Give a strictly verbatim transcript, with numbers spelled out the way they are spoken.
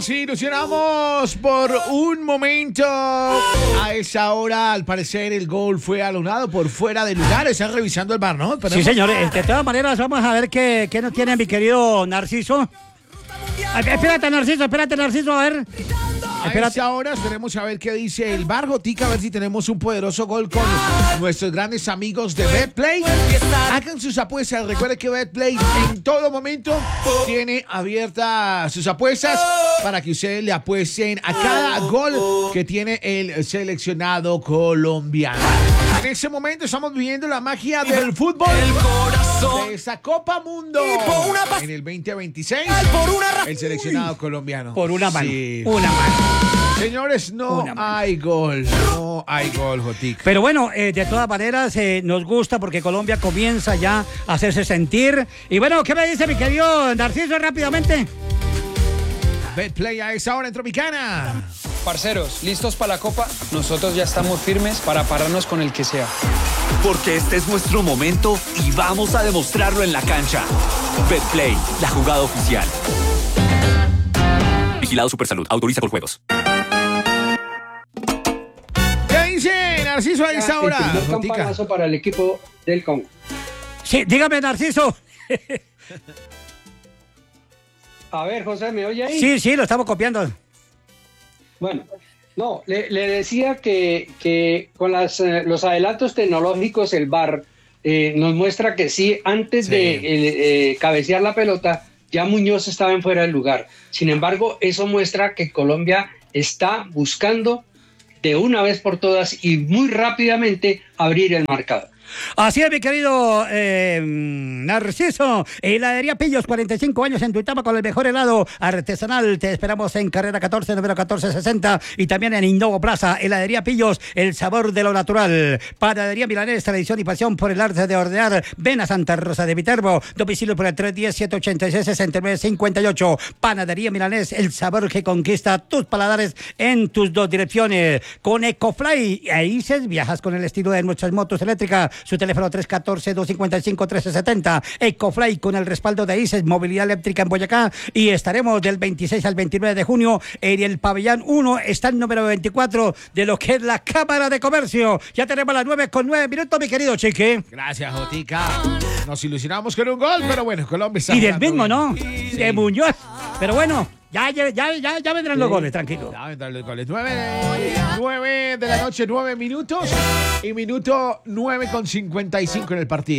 nos ilusionamos por un momento. A esa hora, al parecer, el gol fue anulado por fuera de lugar. Están revisando el V A R, ¿no? Esperemos. Sí, señores. De todas maneras, vamos a ver qué, qué nos tiene mi querido Narciso. Ay, espérate, Narciso, espérate, Narciso, a ver. Espérate. Ahora esperemos a ver qué dice el V A R, Jotica, a ver si tenemos un poderoso gol con nuestros grandes amigos de Betplay. Hagan sus apuestas. Recuerden que Betplay en todo momento tiene abiertas sus apuestas para que ustedes le apuesten a cada gol que tiene el seleccionado colombiano. En este momento estamos viviendo la magia del fútbol, de esa Copa Mundo en el veinte veintiséis. El seleccionado colombiano. Por una mano. Sí. Una mano. Señores, no hay gol. No hay gol, Jotica. Pero bueno, eh, de todas maneras, eh, nos gusta porque Colombia comienza ya a hacerse sentir. Y bueno, ¿qué me dice mi querido Narciso rápidamente? Betplay a esa hora en Tropicana. Parceros, ¿listos para la Copa? Nosotros ya estamos firmes para pararnos con el que sea. Porque este es nuestro momento y vamos a demostrarlo en la cancha. Betplay, la jugada oficial. Vigilado Supersalud. Autoriza por juegos. ¿Qué dice Narciso a esa hora? El primer campanazo para el equipo del Congo. Sí, dígame, Narciso. A ver, José, ¿me oye ahí? Sí, sí, lo estamos copiando. Bueno, no, le, le decía que, que con las, eh, los adelantos tecnológicos el V A R eh, nos muestra que sí, antes sí. de eh, eh, cabecear la pelota, ya Muñoz estaba en fuera del lugar. Sin embargo, eso muestra que Colombia está buscando de una vez por todas y muy rápidamente abrir el marcador. Así es, mi querido eh, Narciso. Heladería Pillos, cuarenta y cinco años en Tuitama con el mejor helado artesanal. Te esperamos en carrera catorce, número catorce sesenta y también en Innovo Plaza. Heladería Pillos, el sabor de lo natural. Panadería Milanés, tradición y pasión por el arte de hornear. Ven a Santa Rosa de Viterbo. Domicilio por el tres uno cero, siete ocho seis, seis nueve cinco ocho. Panadería Milanés, el sabor que conquista tus paladares en tus dos direcciones. Con Ecofly, ahí se viajas con el estilo de nuestras motos eléctricas. Su teléfono tres uno cuatro, dos cinco cinco, uno tres siete cero. Ecofly con el respaldo de I C E S, movilidad eléctrica en Boyacá. Y estaremos del veintiséis al veintinueve de junio en el pabellón uno, stand número veinticuatro de lo que es la Cámara de Comercio. Ya tenemos las nueve con nueve minutos, mi querido Chiqui. Gracias, Jotica. Nos ilusionamos con un gol, pero bueno, Colombia está y del mismo, bien. ¿no? Sí. De Muñoz. Pero bueno, Ya, ya, ya, ya, ya vendrán los goles, tranquilo. Ya vendrán los goles. Nueve, nueve de la noche, nueve minutos. Y minuto nueve con cincuenta y cinco en el partido.